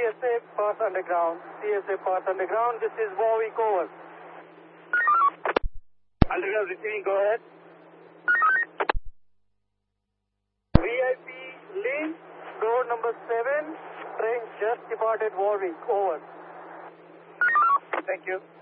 TSA Perth Underground. TSA Perth Underground, this is Warwick, over. Underground receiving, go ahead. VIP Link, door number 7, train just departed Warwick, over. Thank you.